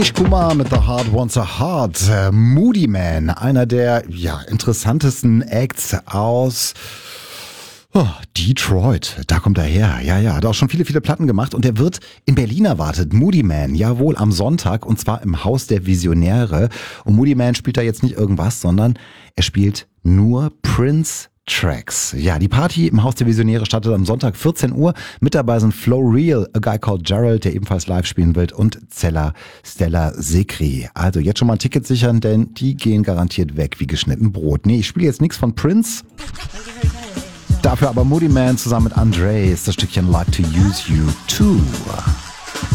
Kumar mit The Heart Wants a Heart. Moodymann, einer der interessantesten Acts aus Detroit. Da kommt er her. Ja, hat auch schon viele Platten gemacht und er wird in Berlin erwartet. Moodymann, jawohl, am Sonntag und zwar im Haus der Visionäre. Und Moodymann spielt da jetzt nicht irgendwas, sondern er spielt nur Prince-Tracks. Ja, die Party im Haus der Visionäre startet am Sonntag 14 Uhr. Mit dabei sind Flow Real, A Guy Called Gerald, der ebenfalls live spielen wird, und Stella Sekri. Also jetzt schon mal ein Ticket sichern, denn die gehen garantiert weg wie geschnitten Brot. Nee, ich spiele jetzt nichts von Prince. Dafür aber Moodymann zusammen mit Andre ist das Stückchen Like to Use You Too.